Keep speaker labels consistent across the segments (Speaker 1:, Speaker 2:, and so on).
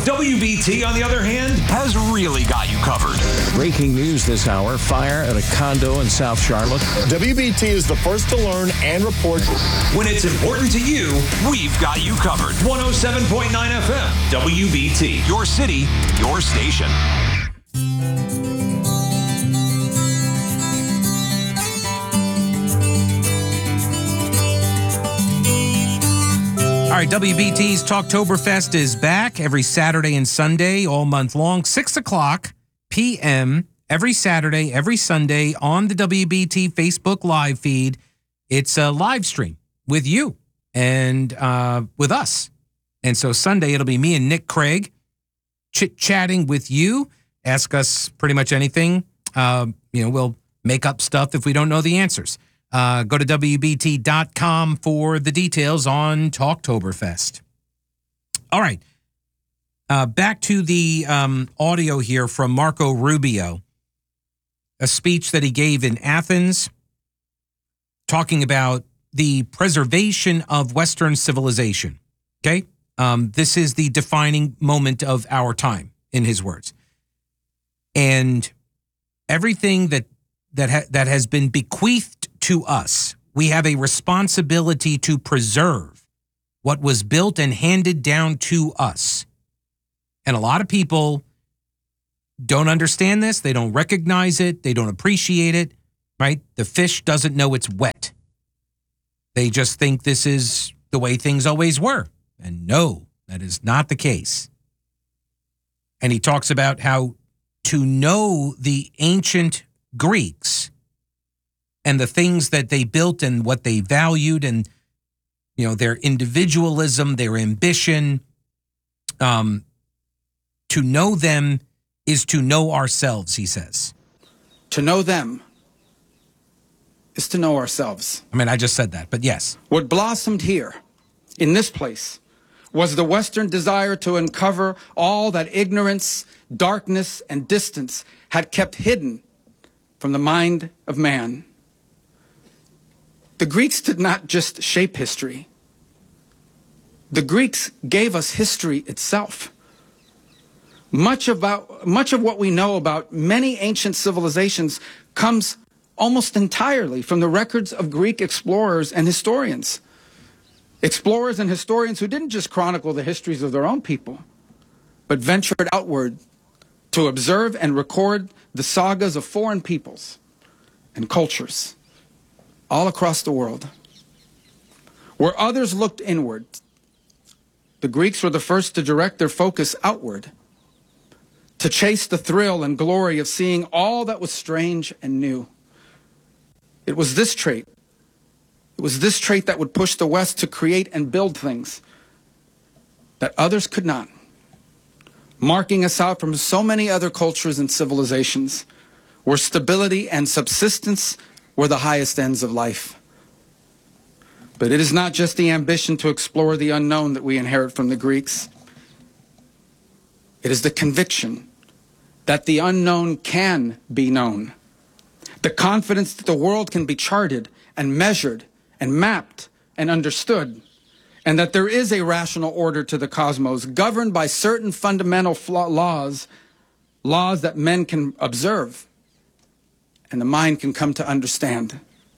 Speaker 1: WBT, on the other hand, has really got you covered.
Speaker 2: Breaking news this hour, fire at a condo in South Charlotte.
Speaker 3: WBT is the first to learn and report.
Speaker 1: When it's important to you, we've got you covered. 107.9 FM, WBT. Your city, your station.
Speaker 4: All right, WBT's Talktoberfest is back every Saturday and Sunday all month long, 6 o'clock p.m. every Saturday, every Sunday on the WBT Facebook live feed. It's a live stream with you and with us. And so Sunday, it'll be me and Nick Craig chit-chatting with you. Ask us pretty much anything. We'll make up stuff if we don't know the answers. Go to WBT.com for the details on Talktoberfest. All right. Back to the audio here from Marco Rubio, a speech that he gave in Athens talking about the preservation of Western civilization. Okay? This is the defining moment of our time, in his words. And everything that has been bequeathed to us, we have a responsibility to preserve what was built and handed down to us. And a lot of people don't understand this. They don't recognize it. They don't appreciate it, right? The fish doesn't know it's wet. They just think this is the way things always were. And no, that is not the case. And he talks about how to know the ancient Greeks and the things that they built and what they valued and, their individualism, their ambition, to know them is to know ourselves, he says.
Speaker 5: To know them is to know ourselves.
Speaker 4: I mean, I just said that, but yes.
Speaker 5: What blossomed here, in this place, was the Western desire to uncover all that ignorance, darkness, and distance had kept hidden from the mind of man. The Greeks did not just shape history. The Greeks gave us history itself. Much of what we know about many ancient civilizations comes almost entirely from the records of Greek explorers and historians. Explorers and historians who didn't just chronicle the histories of their own people, but ventured outward to observe and record the sagas of foreign peoples and cultures all across the world. Where others looked inward, the Greeks were the first to direct their focus outward, to chase the thrill and glory of seeing all that was strange and new. It was this trait that would push the West to create and build things that others could not, marking us out from so many other cultures and civilizations where stability and subsistence were the highest ends of life. But it is not just the ambition to explore the unknown that we inherit from the Greeks. It is the conviction that the unknown can be known. The confidence that the world can be charted and measured and mapped and understood, and that there is a rational order to the cosmos governed by certain fundamental laws that men can observe and the mind can come to understand.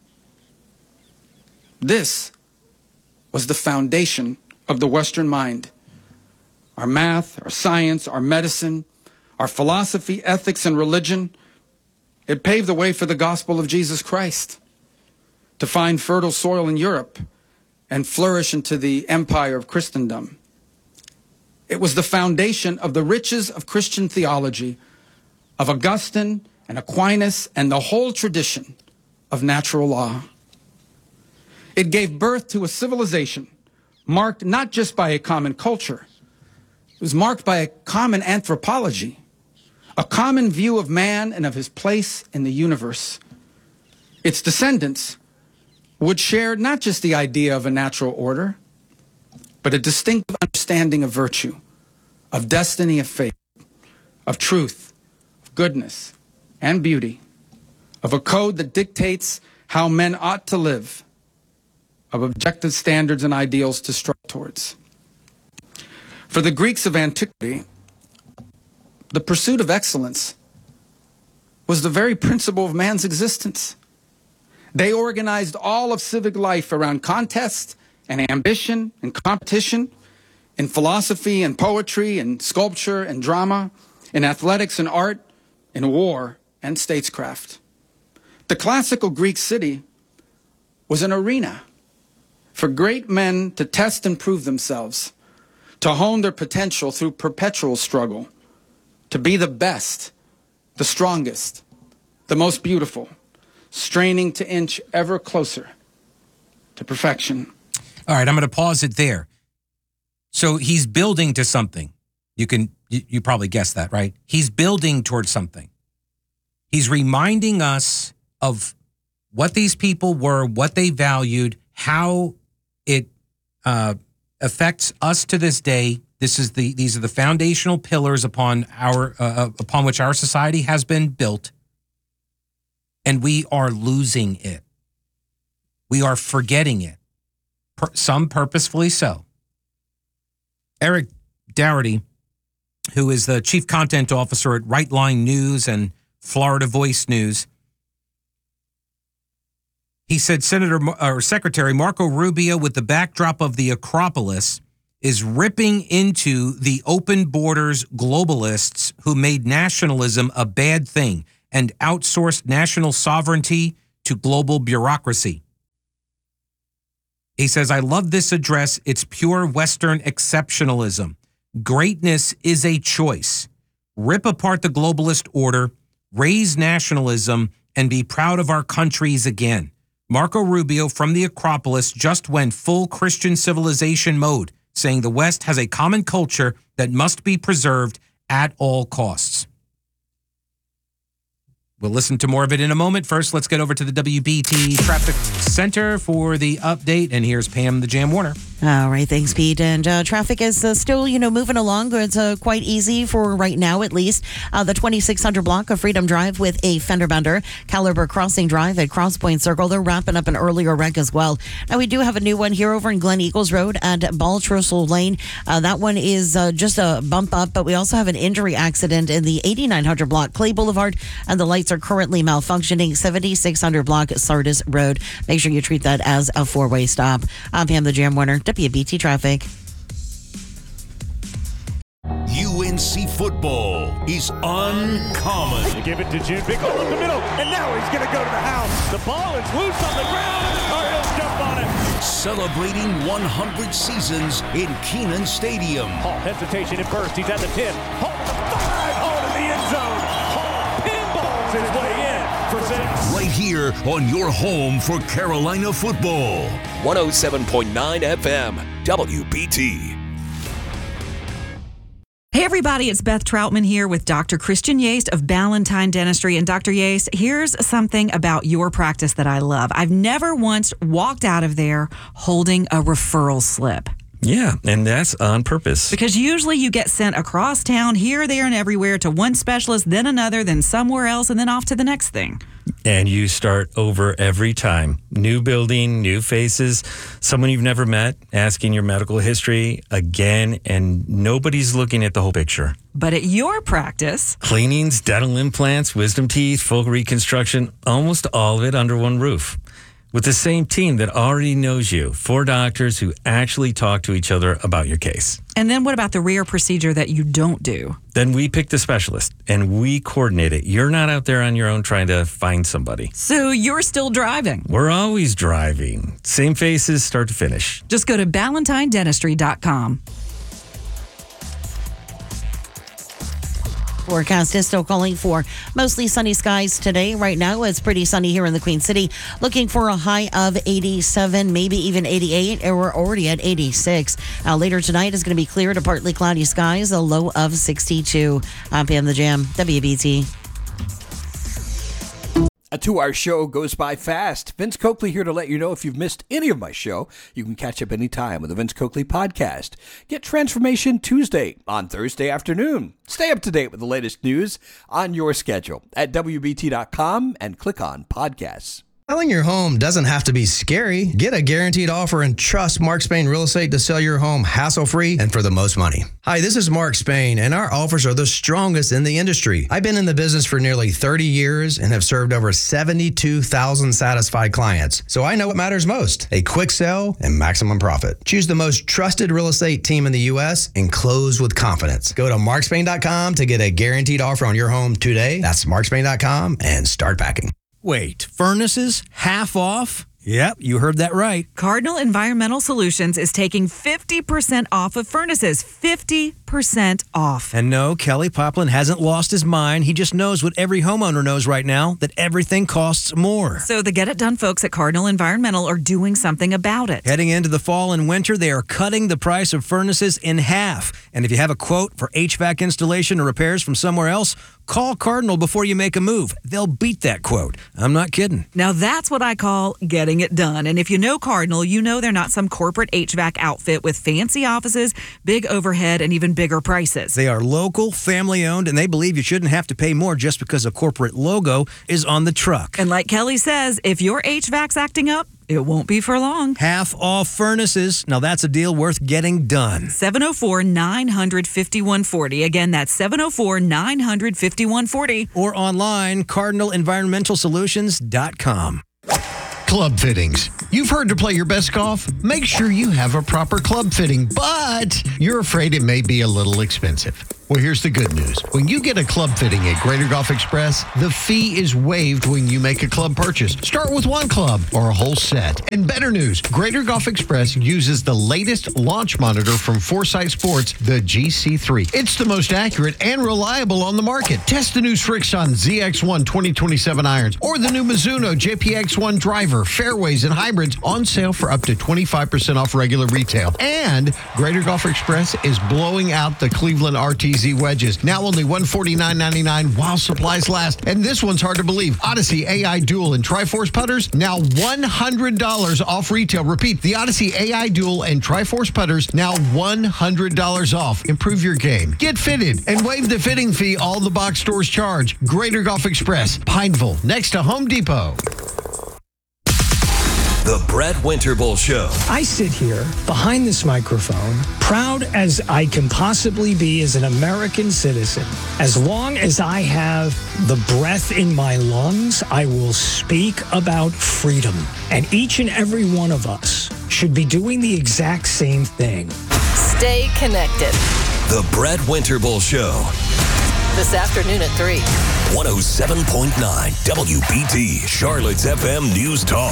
Speaker 5: This was the foundation of the Western mind. Our math, our science, our medicine, our philosophy, ethics, and religion, it paved the way for the gospel of Jesus Christ to find fertile soil in Europe and flourish into the empire of Christendom. It was the foundation of the riches of Christian theology, of Augustine and Aquinas and the whole tradition of natural law. It gave birth to a civilization marked not just by a common culture, it was marked by a common anthropology, a common view of man and of his place in the universe. Its descendants would share not just the idea of a natural order, but a distinctive understanding of virtue, of destiny, of fate, of truth, of goodness, and beauty, of a code that dictates how men ought to live, of objective standards and ideals to strive towards. For For the Greeks of antiquity, the pursuit of excellence was the very principle of man's existence. They organized all of civic life around contest and ambition and competition, in philosophy and poetry and sculpture and drama, in athletics and art, in war and statescraft. The classical Greek city was an arena for great men to test and prove themselves, to hone their potential through perpetual struggle, to be the best, the strongest, the most beautiful, straining to inch ever closer to perfection.
Speaker 4: All right, I'm going to pause it there. So he's building to something. You probably guessed that, right? He's building towards something. He's reminding us of what these people were, what they valued, how it affects us to this day. These are the foundational pillars upon which our society has been built, and we are losing it. We are forgetting it. Some purposefully so. Eric Dougherty, who is the chief content officer at Right Line News and Florida Voice News, he said Secretary Marco Rubio, with the backdrop of the Acropolis, is ripping into the open borders globalists who made nationalism a bad thing and outsourced national sovereignty to global bureaucracy. He says, I love this address. It's pure Western exceptionalism. Greatness is a choice. Rip apart the globalist order, raise nationalism, and be proud of our countries again. Marco Rubio from the Acropolis just went full Christian civilization mode, saying the West has a common culture that must be preserved at all costs. We'll listen to more of it in a moment. First, let's get over to the WBT Traffic Center for the update. And here's Pam the Jam Warner.
Speaker 6: All right, thanks, Pete. And traffic is still, moving along. It's quite easy for right now, at least. The 2600 block of Freedom Drive with a fender bender. Caliber Crossing Drive at Cross Point Circle. They're wrapping up an earlier wreck as well. Now, we do have a new one here over in Glen Eagles Road at Baltrussel Lane. That one is just a bump up, but we also have an injury accident in the 8900 block, Clay Boulevard, and the lights are currently malfunctioning. 7600 block, Sardis Road. Make sure you treat that as a four-way stop. I'm Pam the Jam Warner, WBT Traffic.
Speaker 7: UNC football is uncommon.
Speaker 3: They give it to June. Big hole in the middle, and now he's going to go to the house. The ball is loose on the ground. Cardinals jump on it.
Speaker 7: Celebrating 100 seasons in Kenan Stadium.
Speaker 3: Hall hesitation at first. He's at the 10. Hall to the 5. Hall to the end zone. Hall pinballs his way in for 6.
Speaker 7: Right here on your home for Carolina football.
Speaker 1: 107.9 FM, WBT.
Speaker 8: Hey everybody, it's Beth Troutman here with Dr. Christian Yates of Ballantine Dentistry. And Dr. Yates, here's something about your practice that I love. I've never once walked out of there holding a referral slip.
Speaker 9: Yeah, and that's on purpose.
Speaker 8: Because usually you get sent across town, here, there, and everywhere to one specialist, then another, then somewhere else, and then off to the next thing.
Speaker 9: And you start over every time. New building, new faces, someone you've never met, asking your medical history again, and nobody's looking at the whole picture.
Speaker 8: But at your practice,
Speaker 9: cleanings, dental implants, wisdom teeth, full reconstruction, almost all of it under one roof. With the same team that already knows you, 4 doctors who actually talk to each other about your case.
Speaker 8: And then what about the rare procedure that you don't do?
Speaker 9: Then we pick the specialist and we coordinate it. You're not out there on your own trying to find somebody.
Speaker 8: So you're still driving?
Speaker 9: We're always driving. Same faces, start to finish.
Speaker 8: Just go to BallantineDentistry.com.
Speaker 6: Forecast is still calling for mostly sunny skies today. Right now, it's pretty sunny here in the Queen City. Looking for a high of 87, maybe even 88, and we're already at 86. Later tonight is going to be clear to partly cloudy skies, a low of 62. I'm Pam the Jam, WBT.
Speaker 10: A 2-hour show goes by fast. Vince Coakley here to let you know if you've missed any of my show, you can catch up anytime with the Vince Coakley podcast. Get Transformation Tuesday on Thursday afternoon. Stay up to date with the latest news on your schedule at WBT.com and click on podcasts.
Speaker 11: Selling your home doesn't have to be scary. Get a guaranteed offer and trust Mark Spain Real Estate to sell your home hassle-free and for the most money. Hi, this is Mark Spain, and our offers are the strongest in the industry. I've been in the business for nearly 30 years and have served over 72,000 satisfied clients. So I know what matters most: a quick sell and maximum profit. Choose the most trusted real estate team in the U.S. and close with confidence. Go to markspain.com to get a guaranteed offer on your home today. That's markspain.com and start packing.
Speaker 12: Wait, furnaces half off? Yep, you heard that right.
Speaker 8: Cardinal Environmental Solutions is taking 50% off of furnaces. 50% off.
Speaker 12: And no, Kelly Poplin hasn't lost his mind. He just knows what every homeowner knows right now, that everything costs more.
Speaker 8: So the Get It Done folks at Cardinal Environmental are doing something about it.
Speaker 12: Heading into the fall and winter, they are cutting the price of furnaces in half. And if you have a quote for HVAC installation or repairs from somewhere else, call Cardinal before you make a move. They'll beat that quote. I'm not kidding.
Speaker 8: Now that's what I call getting it done. And if you know Cardinal, you know they're not some corporate HVAC outfit with fancy offices, big overhead, and even bigger prices.
Speaker 12: They are local, family-owned, and they believe you shouldn't have to pay more just because a corporate logo is on the truck.
Speaker 8: And like Kelly says, if your HVAC's acting up, it won't be for long.
Speaker 12: Half off furnaces. Now that's a deal worth getting done.
Speaker 8: 704-900-5140. Again, that's 704-900-5140.
Speaker 12: Or online, cardinalenvironmentalsolutions.com.
Speaker 13: Club fittings. You've heard to play your best golf? Make sure you have a proper club fitting, but you're afraid it may be a little expensive. Well, here's the good news. When you get a club fitting at Greater Golf Express, the fee is waived when you make a club purchase. Start with one club or a whole set. And better news, Greater Golf Express uses the latest launch monitor from Foresight Sports, the GC3. It's the most accurate and reliable on the market. Test the new Srixon ZX1 2027 irons or the new Mizuno JPX1 driver, fairways, and hybrids on sale for up to 25% off regular retail. And Greater Golf Express is blowing out the Cleveland RTZ wedges. Now only $149.99 while supplies last. And this one's hard to believe. Odyssey AI Dual and Triforce putters, now $100 off retail. Repeat, the Odyssey AI Dual and Triforce putters, now $100 off. Improve your game. Get fitted and waive the fitting fee all the box stores charge. Greater Golf Express, Pineville, next to Home Depot.
Speaker 1: The Brett Winterble Show.
Speaker 14: I sit here behind this microphone, proud as I can possibly be as an American citizen. As long as I have the breath in my lungs, I will speak about freedom. And each and every one of us should be doing the exact same thing.
Speaker 15: Stay connected.
Speaker 1: The Brett Winterble Show.
Speaker 15: This afternoon at 3.
Speaker 1: 107.9 WBT, Charlotte's FM News Talk.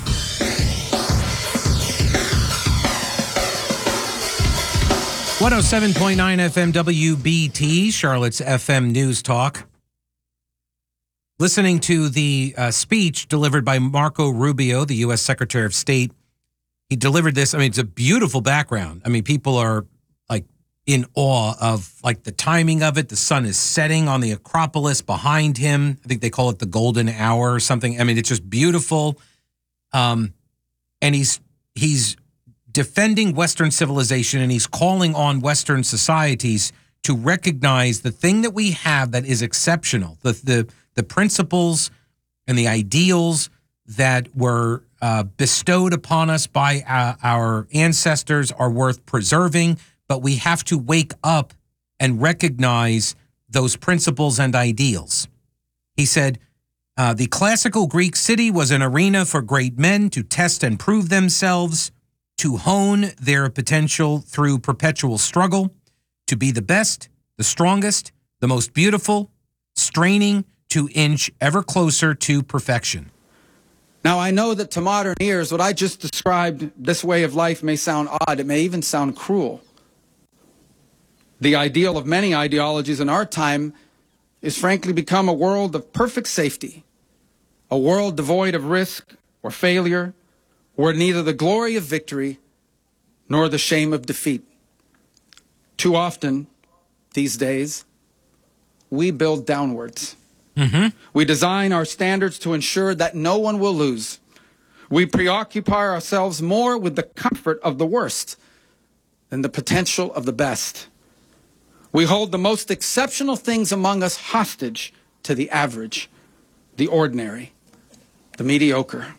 Speaker 4: 107.9 FM WBT, Charlotte's FM News Talk. Listening to the speech delivered by Marco Rubio, the U.S. Secretary of State. He delivered this. I mean, it's a beautiful background. I mean, people are like in awe of like the timing of it. The sun is setting on the Acropolis behind him. I think they call it the golden hour or something. I mean, it's just beautiful. And he's defending Western civilization, and he's calling on Western societies to recognize the thing that we have that is exceptional, the principles and the ideals that were bestowed upon us by our ancestors are worth preserving, but we have to wake up and recognize those principles and ideals. He said, the classical Greek city was an arena for great men to test and prove themselves, to hone their potential through perpetual struggle, to be the best, the strongest, the most beautiful, straining to inch ever closer to perfection.
Speaker 5: Now, I know that to modern ears, what I just described, this way of life, may sound odd. It may even sound cruel. The ideal of many ideologies in our time is frankly become a world of perfect safety, a world devoid of risk or failure, where neither the glory of victory nor the shame of defeat. Too often, these days, we build downwards. We design our standards to ensure that no one will lose. We preoccupy ourselves more with the comfort of the worst than the potential of the best. We hold the most exceptional things among us hostage to the average, the ordinary. the mediocre.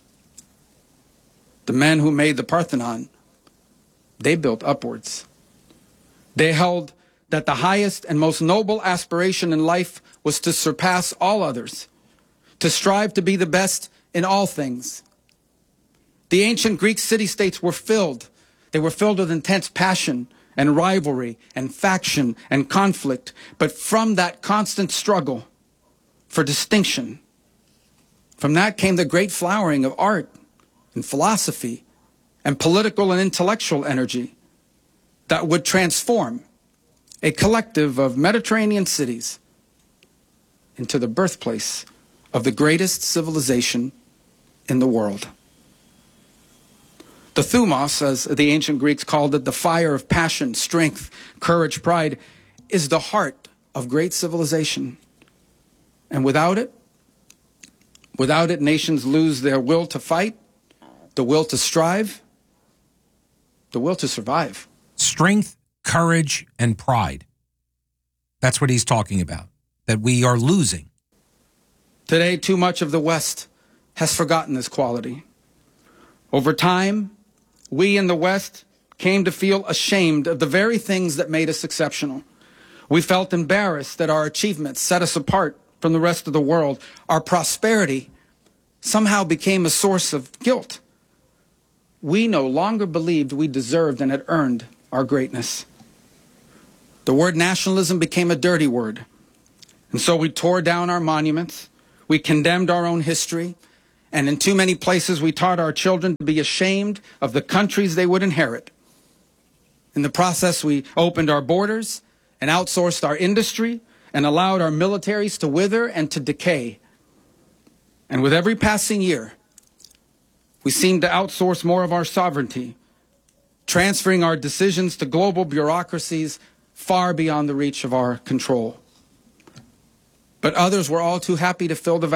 Speaker 5: The men who made the Parthenon, they built upwards. They held that the highest and most noble aspiration in life was to surpass all others, to strive to be the best in all things. The ancient Greek city-states were filled. They were filled with intense passion and rivalry and faction and conflict. But from that constant struggle for distinction, from that came the great flowering of art and philosophy and political and intellectual energy that would transform a collective of Mediterranean cities into the birthplace of the greatest civilization in the world. The thumos, as the ancient Greeks called it, the fire of passion, strength, courage, pride, is the heart of great civilization. And without it, nations lose their will to fight, the will to strive, the will to survive.
Speaker 4: Strength, courage, and pride. That's what he's talking about, that we are losing.
Speaker 5: Today, too much of the West has forgotten this quality. Over time, we in the West came to feel ashamed of the very things that made us exceptional. We felt embarrassed that our achievements set us apart from the rest of the world. Our prosperity somehow became a source of guilt. We no longer believed we deserved and had earned our greatness. The word nationalism became a dirty word. And so we tore down our monuments, we condemned our own history, and in too many places we taught our children to be ashamed of the countries they would inherit. In the process, we opened our borders and outsourced our industry and allowed our militaries to wither and to decay. And with every passing year, we seemed to outsource more of our sovereignty, transferring our decisions to global bureaucracies far beyond the reach of our control. But others were all too happy to fill the